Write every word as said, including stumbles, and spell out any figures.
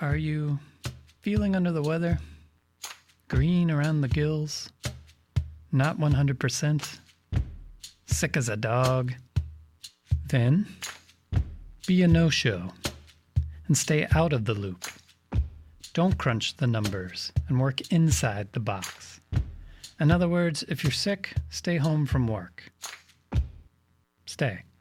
Are you feeling under the weather? Green around the gills? Not one hundred percent? Sick as a dog? Then be a no-show and stay out of the loop. Don't crunch the numbers and work inside the box. In other words, if you're sick, stay home from work. Stay.